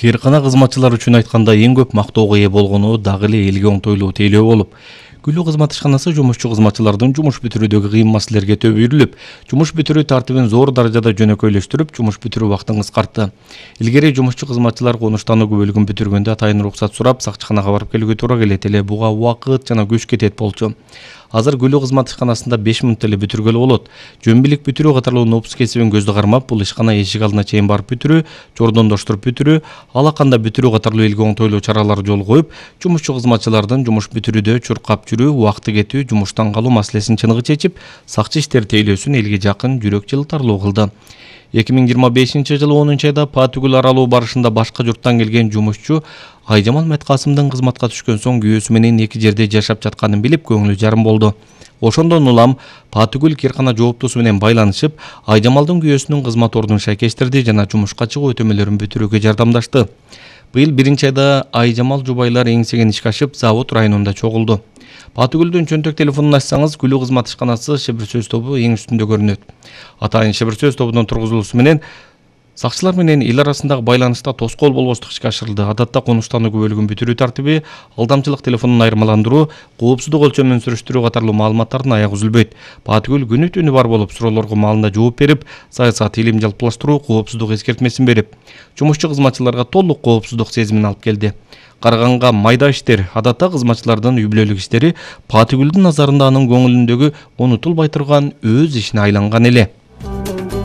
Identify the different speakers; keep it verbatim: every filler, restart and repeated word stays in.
Speaker 1: Кээркана кызматчылар үчүн айтканда эң көп мактоого ээ болгону дагы эле элге оңтойлуу тейлөө болуп, Күлүү кызмат ишканасы жумушчу кызматчылардын жумуш бүтүрүүдөгү кыйын маселелерге төбүрүлүп, жумуш бүтүрүү тартибин зор даражада жөнөкөйлөштүрүп, жумуш бүтүрүү убактын кыскартты. Илгери жумушчу кызматчылар конуштануу күбөлүгүн бүтүргөндө атайын уруксат сурап, сакчыканага барып келүүгө туура келет эле, буга убакыт жана күч кетет болчу. Азыр Күлүү кызмат ишканасында беш мүнөттө эле бүтүргөлө болот. Жөнбилик бүтүрүү катарлуу нопус кесибин көздү кармап, бул ишкана эшик алдына чейин барып бүтүрүү, жордондоштуруп бүтүрүү, алаканда бүтүрүү катарлуу элге оңтойлуу чаралар жол коюп, жумушчу кызматчылардын жумуш бүтүрүүдө чуркап жүрүү, убакыты кетүү, жумуштан калуу маселесин чыныгы чечип, сакчы иштер тейлөөсүн элге жакын, жүрөк жылытарлуу кылды. эки миң жыйырма бешинчи жылы онунчу айда Паатүгүл аралуу барышында башка журттан келген жумушчу Айжамал Меткасымдын кызматка түшкөн соң күйөөсү менен эки жерде жашап жатканын билип, көңүлү жарым болду. Ошондон улам Паатүгүл Кээркана жооптуусу менен байланышып, Айжамалдын күйөөсүнүн кызмат ордун шайкештирди жана жумушка чыгуу өтөмөлөрүн бүтүрүүгө жардамдашты. Быйыл биринчи айда Айжамал жубайлар эңсеген ишке ашып, Завод районунда чогулду. Паатүгүлдүн чөнтөк телефонун ачсаңыз, Күлүү кызмат ишканасы шебер сөз тобу эң үстүндө көрүнөт. Атайын шебер сөз тобунун тургузулуусу менен сакчылар менен эл арасындагы байланышта тоскоол болбоштук ишке ашырылды. Адатта конуштануу күбөлүгүн бүтүрүү тартиби, алдамчылык телефонун айырмаландыруу, коопсуздук өлчөмүн сүрүштүрүү катарлуу маалыматтардын аягы үзүлбөйт. Паатүгүл күнү түнү бар болуп, суроолорго маалында жооп берип, саясат илим жалпылаштыруу, коопсуздук эскертмесин берип, жумушчу кызматчыларга толук коопсуздук сезимин алып келди. Караганга майда иштер, адатта кызматчылардын үй бүлөлүк иштери Паатүгүлдүн назарында анын көңүлүндөгү унутулбай турган өз ишине айланган эле.